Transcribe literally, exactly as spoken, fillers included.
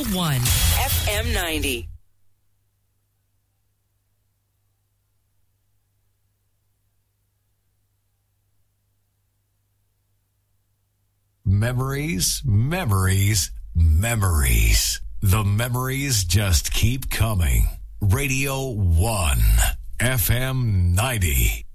one, F M ninety. Memories, memories, memories. The memories just keep coming. Radio one, F M ninety.